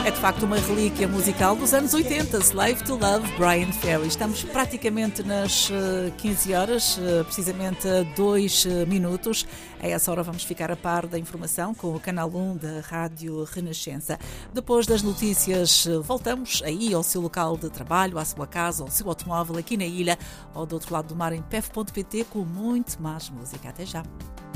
É de facto uma relíquia musical dos anos 80, Slave to Love, Brian Ferry. Estamos praticamente nas 15 horas, precisamente a 2 minutos. A essa hora vamos ficar a par da informação com o Canal 1 da Rádio Renascença. Depois das notícias, voltamos aí ao seu local de trabalho, à sua casa, ao seu automóvel aqui na ilha ou do outro lado do mar em pef.pt com muito mais música. Até já!